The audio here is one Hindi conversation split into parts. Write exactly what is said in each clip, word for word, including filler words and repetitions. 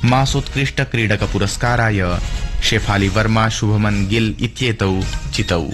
मासोत्कृष्ट क्रीडक पुरस्काराय शेफाली वर्मा शुभमन गिल इत्येतौ चितौ।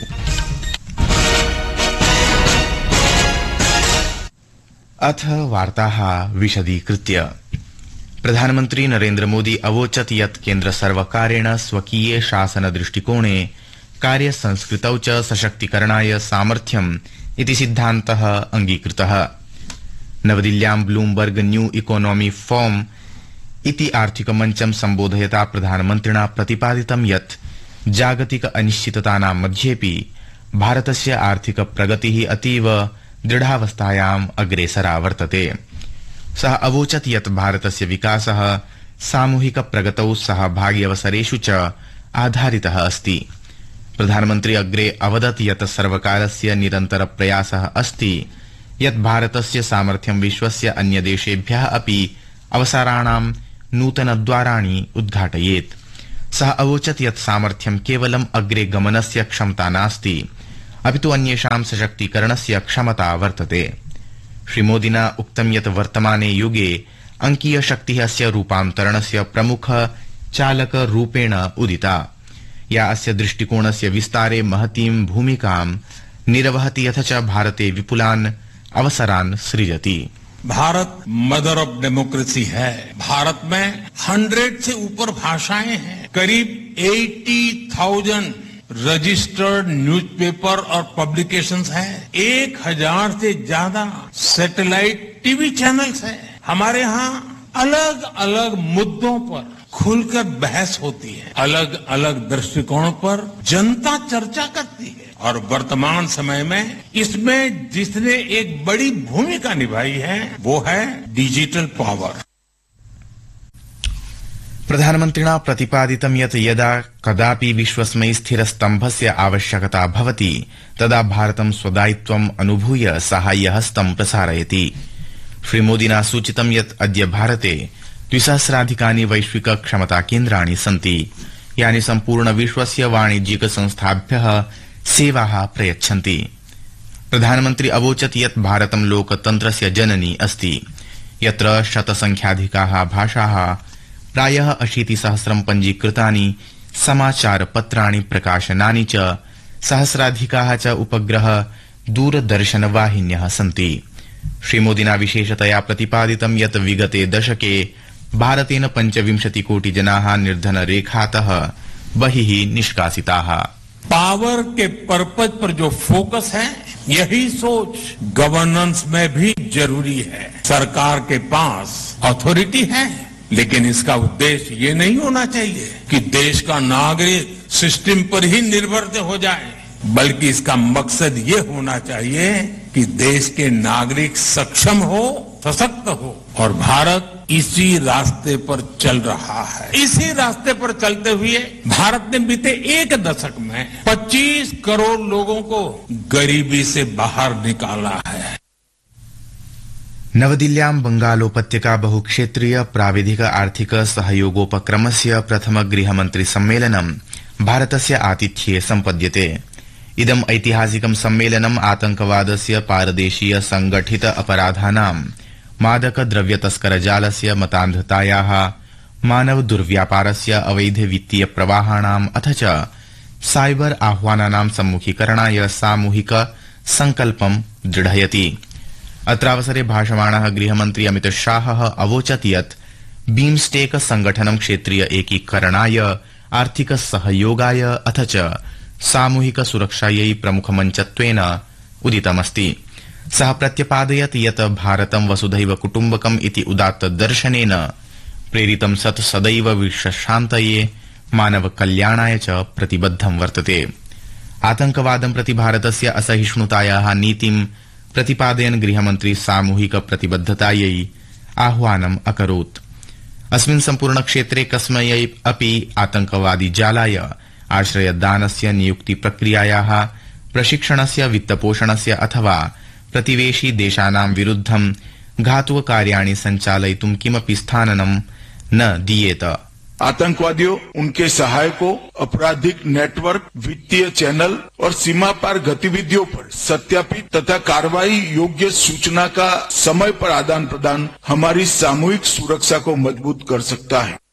अथ वार्ताः विशदीकृत्य। प्रधानमन्त्री नरेन्द्र मोदी अवोचत् यत् केन्द्र सर्वकारेण स्वकीये शासन दृष्टिकोणे कार्यसंस्कृतौ च सशक्तीकरणाय सामर्थ्यम् इति सिद्धान्तः अंगीकृतः। नवदिल्ल्यां ब्लूमबर्ग न्यू इकोनॉमी फोरम इति आर्थिकमञ्चं सम्बोधयता प्रधानमन्त्रिणा प्रतिपादितं यत् जागतिक अनिश्चिततानां मध्येऽपि भारतस्य आर्थिक प्रगतिः अतीव दृढावस्थायाम् अग्रेसरा वर्तते। सः अवोचत् यत् भारतस्य विकासः सामूहिक प्रगतौ सहभाग्यवसरेषु च आधारितः अस्ति। प्रधानमन्त्री अग्रे अवदत् यत् सर्वकारस्य निरन्तर प्रयासः अस्ति यत् भारतस्य सामर्थ्यं विश्वस्य अन्यदेशेभ्यः अपि अवसराणां नूतनद्वाराणि उद्घाटयेत्। सः अवोचत् यत् सामर्थ्यं केवलम् अग्रे गमनस्य क्षमता नास्ति, अपि तु अन्येषां सशक्तीकरणस्य क्षमता वर्तते। श्रीमोदिना उक्तं यत् वर्तमाने युगे अंकीय शक्तिः अस्य रूपान्तरणस्य प्रमुख चालकरूपेण उदिता, या अस्य दृष्टिकोणस्य विस्तारे महतीं भूमिकां निर्वहति यथ च भारते विपुलान् अवसरान् सृजति। भारत मदर ऑफ डेमोक्रेसी है। भारत में हंड्रेड से ऊपर भाषाएं हैं। करीब एटी थाउजेंड रजिस्टर्ड न्यूज़पेपर और पब्लिकेशंस हैं। एक हजार से ज्यादा सैटेलाइट टीवी चैनल्स हैं। हमारे यहाँ अलग अलग मुद्दों पर खुलकर बहस होती है, अलग अलग दृष्टिकोणों पर जनता चर्चा करती है, और वर्तमान समय में इसमें जिसने एक बड़ी भूमिका निभाई है वो है डिजिटल पावर। प्रधानमन्त्रिणा प्रतिपादितं यत् यदा कदापि विश्वस्मै स्थिरस्तम्भस्य आवश्यकता भवति तदा भारतं स्वदायित्वम् अनुभूय साहाय्यहस्तं प्रसारयति। श्रीमोदिना सूचितं यत् अद्य भारते द्विसहस्राधिकानि वैश्विक क्षमता केन्द्राणि सन्ति, यानि सम्पूर्ण विश्वस्य वाणिज्यिक संस्थाभ्यः सेवाः प्रयच्छन्ति। प्रधानमन्त्री अवोचत् यत् भारतं लोकतन्त्रस्य जननी अस्ति, यत्र शतसंख्याधिकाः भाषाः, प्रायः अशीतिसहस्रं पञ्जीकृतानि समाचारपत्राणि, प्रकाशनानि च, सहस्राधिकाः च उपग्रह दूरदर्शनवाहिन्यः सन्ति। श्रीमोदिना विशेषतया प्रतिपादितं यत् विगते दशके भारतेन पंचविंशति कोटि जनाः निर्धनरेखातः बहिः निष्कासिताः। पावर के पर्पज पर जो फोकस है, यही सोच गवर्नेंस में भी जरूरी है। सरकार के पास अथॉरिटी है, लेकिन इसका उद्देश्य ये नहीं होना चाहिए कि देश का नागरिक सिस्टम पर ही निर्भर हो जाए, बल्कि इसका मकसद ये होना चाहिए कि देश के नागरिक सक्षम हो, सशक्त हो, और भारत इसी रास्ते पर चल रहा है। इसी रास्ते पर चलते हुए भारत ने बीते एक दशक में पच्चीस करोड़ लोगों को गरीबी से बाहर निकाला है। नवदिल्ल्यां बंगालोपत्यका बहुक्षेत्रीय प्राविधिक आर्थिक सहयोगोपक्रमस्य प्रथम गृहमन्त्री सम्मेलनं भारतस्य आतिथ्ये सम्पद्यते। इदम् ऐतिहासिकं सम्मेलनम् आतंकवादस्य, पारदेशीय संगठित अपराधानां, मादक द्रव्य तस्कर जालस्य, मतान्धतायाः, मानव दुर्व्यापारस्य, अवैध वित्तीय प्रवाहाणाम् अथ च साइबर आह्वानानां सम्मुखीकरणाय सामूहिक संकल्पं दृढयति। अत्रावसरे भाषमाणः गृहमन्त्री अमित शाहः अवोचत् यत् बीम्स्टेक संगठनं क्षेत्रीय एकीकरणाय, आर्थिक सहयोगाय अथ च सामूहिक सुरक्षायै प्रमुखमञ्चत्वेन उदितमस्ति। सः प्रत्यपादयत् यत् भारतं वसुधैव कुटुम्बकम् इति उदात्त दर्शनेन प्रेरितं सत् सदैव विश्वशान्तये, मानव कल्याणाय च प्रतिबद्धं वर्तते। आतंकवादं प्रति भारतस्य असहिष्णुतायाः नीतिं प्रतिपादयन् गृहमन्त्री सामूहिक प्रतिबद्धतायै आह्वानम् अकरोत्। अस्मिन् सम्पूर्ण क्षेत्रे कस्मै अपि आतंकवादी जालाय आश्रयदानस्य, नियुक्ति प्रक्रियायाः, प्रशिक्षणस्य, वित्तपोषणस्य अथवा प्रतिवेशी देशानां विरुद्धं घातुककार्याणि सञ्चालयितुं किमपि स्थाननं न दीयेत। आतंकवादियों, उनके सहायकों, आपराधिक नेटवर्क, वित्तीय चैनल और सीमा पार गतिविधियों पर सत्यापित तथा कार्रवाई योग्य सूचना का समय पर आदान प्रदान हमारी सामूहिक सुरक्षा को मजबूत कर सकता है।